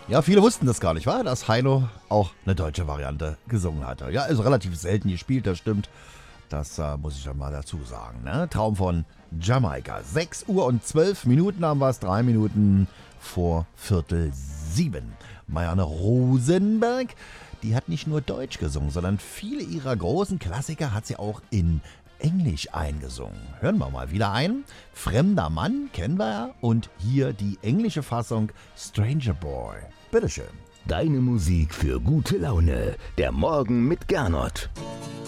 Ja, viele wussten das gar nicht, war, dass Heino auch eine deutsche Variante gesungen hatte. Ja, ist relativ selten gespielt, das stimmt. Das muss ich dann mal dazu sagen. Ne? Traum von Jamaika. 6 Uhr und 12 Minuten haben wir es, 3 Minuten vor Viertel 7. Marianne Rosenberg, die hat nicht nur Deutsch gesungen, sondern viele ihrer großen Klassiker hat sie auch in Englisch eingesungen. Hören wir mal wieder ein. Fremder Mann kennen wir ja und hier die englische Fassung Stranger Boy. Bitteschön. Deine Musik für gute Laune. Der Morgen mit Gernot.